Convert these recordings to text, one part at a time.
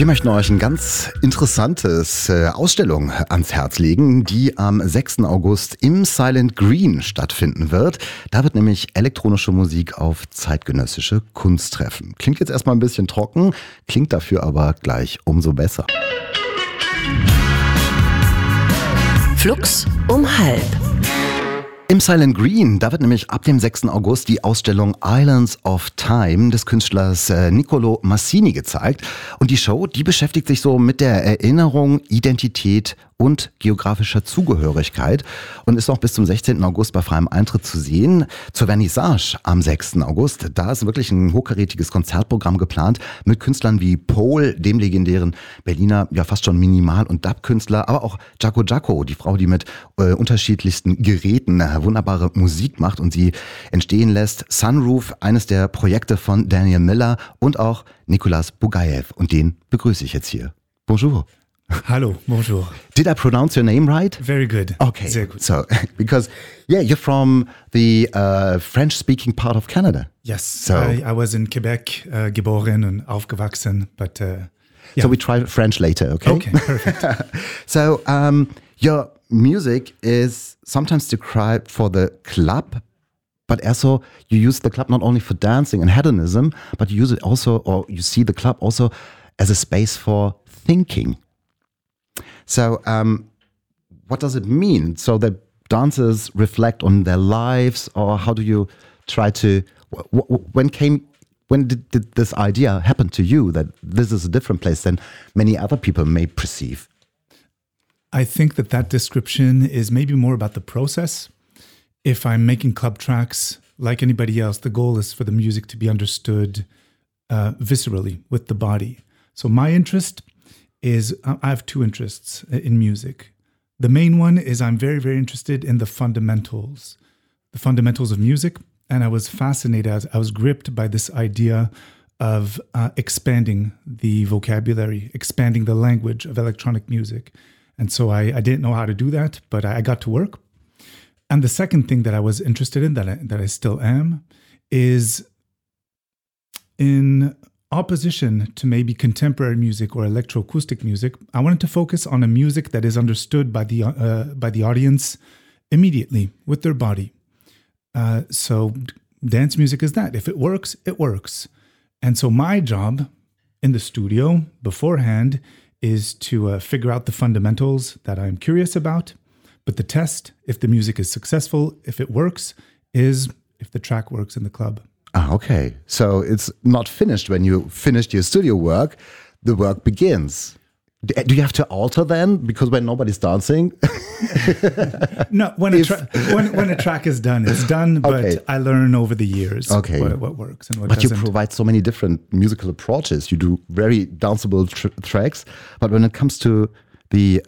Wir möchten euch ein ganz interessantes Ausstellung ans Herz legen, die am 6. August im Silent Green stattfinden wird. Da wird nämlich elektronische Musik auf zeitgenössische Kunst treffen. Klingt jetzt erstmal ein bisschen trocken, klingt dafür aber gleich umso besser. Flux um halb. Im Silent Green, da wird nämlich ab dem 6. August die Ausstellung Islands of Time des Künstlers Niccolo Massini gezeigt. Und die Show, die beschäftigt sich so mit der Erinnerung, Identität und geografischer Zugehörigkeit und ist auch bis zum 16. August bei freiem Eintritt zu sehen. Zur Vernissage am 6. August, da ist wirklich ein hochkarätiges Konzertprogramm geplant mit Künstlern wie Pol, dem legendären Berliner, ja fast schon Minimal- und Dub-Künstler, aber auch Jaco Jaco, die Frau, die mit unterschiedlichsten Geräten wunderbare Musik macht und sie entstehen lässt. Sunroof, eines der Projekte von Daniel Miller und auch Nicolas Bugaev. Und den begrüße ich jetzt hier. Bonjour. Hello, bonjour. Did I pronounce your name right? Very good. Okay. Sehr gut. So, because, you're from the French-speaking part of Canada. Yes, So, I was in Quebec, geboren und aufgewachsen, but yeah. So we try French later, okay? Okay, perfect. So, your music is sometimes described for the club, but also you use the club not only for dancing and hedonism, but you use it also, or you see the club also as a space for thinking. So, what does it mean? So that dancers reflect on their lives, or how do you try to? When did this idea happen to you that this is a different place than many other people may perceive? I think that description is maybe more about the process. If I'm making club tracks, like anybody else, the goal is for the music to be understood viscerally with the body. So my interest is, I have two interests in music. The main one is I'm very, very interested in the fundamentals of music. And I was fascinated, I was gripped by this idea of expanding the vocabulary, expanding the language of electronic music. And so I didn't know how to do that, but I got to work. And the second thing that I was interested in, that I still am, is in opposition to maybe contemporary music or electroacoustic music, I wanted to focus on a music that is understood by the audience immediately with their body. So dance music is that. If it works, it works. And so my job in the studio beforehand is to figure out the fundamentals that I'm curious about. But the test, if the music is successful, if it works, is if the track works in the club. Ah, okay. So it's not finished when you finished your studio work. The work begins. Do you have to alter then? Because when nobody's dancing? No, when a track is done, it's done. But Okay. I learn over the years Okay. what works and what But you doesn't. provide so many different musical approaches. You do very danceable tracks. But when it comes to the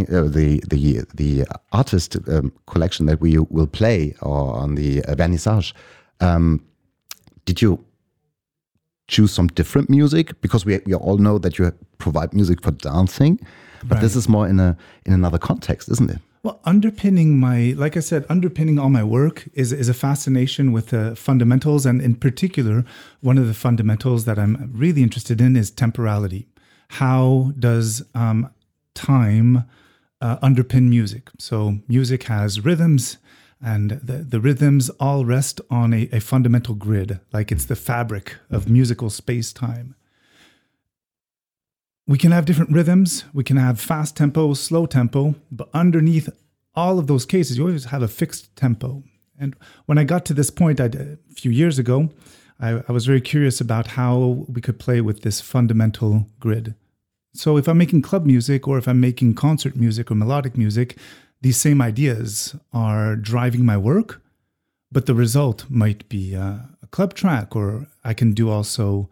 artist collection that we will play or on the vernissage, did you choose some different music? Because we all know that you provide music for dancing, but Right. this is more in another context, isn't it? Well, underpinning all my work is a fascination with the fundamentals. And in particular, one of the fundamentals that I'm really interested in is temporality. How does time underpin music? So music has rhythms, and the rhythms all rest on a fundamental grid, like it's the fabric of musical space-time. We can have different rhythms, we can have fast tempo, slow tempo, but underneath all of those cases, you always have a fixed tempo. And when I got to this point a few years ago, I was very curious about how we could play with this fundamental grid. So if I'm making club music, or if I'm making concert music or melodic music, these same ideas are driving my work, but the result might be a club track, or I can do also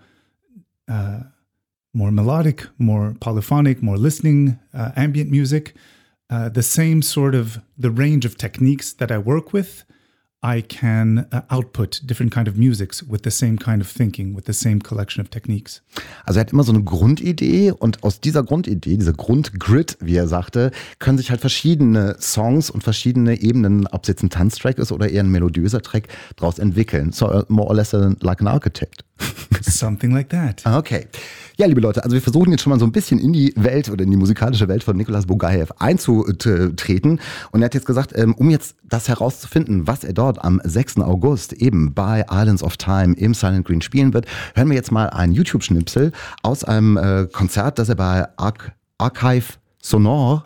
more melodic, more polyphonic, more listening, ambient music. The same sort of, the range of techniques that I work with, I can output different kind of musics with the same kind of thinking, with the same collection of techniques. Also er hat immer so eine Grundidee und aus dieser Grundidee, dieser Grundgrid, wie er sagte, können sich halt verschiedene Songs und verschiedene Ebenen, ob es jetzt ein Tanztrack ist oder eher ein melodiöser Track, daraus entwickeln. So more or less like an architect. Something like that. Okay. Ja, liebe Leute, also wir versuchen jetzt schon mal so ein bisschen in die Welt oder in die musikalische Welt von Nicolas Bugaev einzutreten. Und er hat jetzt gesagt, um jetzt das herauszufinden, was er dort am 6. August eben bei Islands of Time im Silent Green spielen wird, hören wir jetzt mal einen YouTube-Schnipsel aus einem Konzert, das er bei Archive Sonore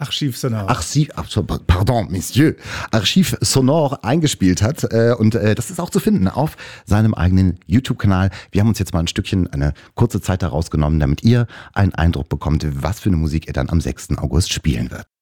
eingespielt hat. Und das ist auch zu finden auf seinem eigenen YouTube-Kanal. Wir haben uns jetzt mal ein Stückchen, eine kurze Zeit daraus genommen, damit ihr einen Eindruck bekommt, was für eine Musik er dann am 6. August spielen wird.